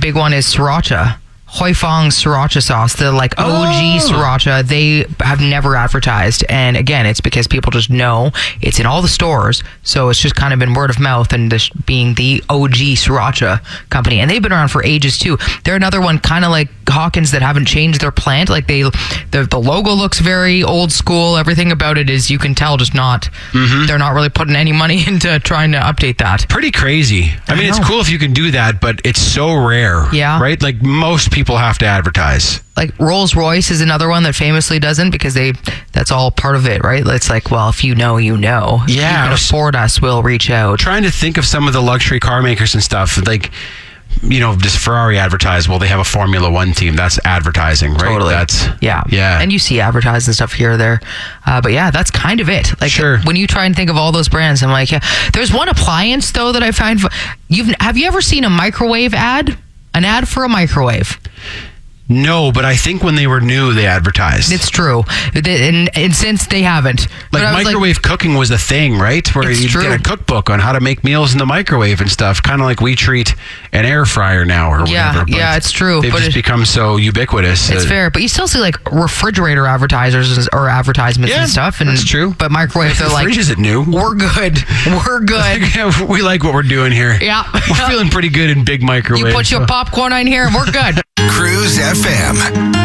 big one is sriracha. Hoi Fong sriracha sauce, the like OG sriracha. They have never advertised, and again, it's because people just know it's in all the stores, so it's just kind of been word of mouth, and this being the OG sriracha company, and they've been around for ages too. They're another one, kind of like Hawkins, that haven't changed their plant. Like the logo looks very old school. Everything about it is, you can tell, just not. They're not really putting any money into trying to update that. Pretty crazy. I mean, it's cool if you can do that, but it's so rare. Yeah. Right? Like, most people have to advertise. Like Rolls Royce is another one that famously doesn't, because that's all part of it, right? It's like, well, if you know, you know. Yeah. If you can afford us, we'll reach out. Trying to think of some of the luxury car makers and stuff. Like, does Ferrari advertise? Well, they have a Formula One team. That's advertising, right? Totally. Yeah. And you see advertising stuff here or there. But yeah, that's kind of it. Like, sure. When you try and think of all those brands, I'm like, yeah. There's one appliance, though, that I find. Have you ever seen a microwave ad? An ad for a microwave? No, but I think when they were new, they advertised. It's true. And since they haven't. Like, microwave cooking was a thing, right? Where you get a cookbook on how to make meals in the microwave and stuff. Kind of like we treat an air fryer now or whatever. Yeah, it's true. They've just become so ubiquitous. It's fair. But you still see like refrigerator advertisers or advertisements and stuff. And that's true. But microwave, they're like, fridge isn't new. We're good. We're good. We like what we're doing here. Yeah. We're feeling pretty good in big microwaves. You put your popcorn in here and we're good. Cruise FM.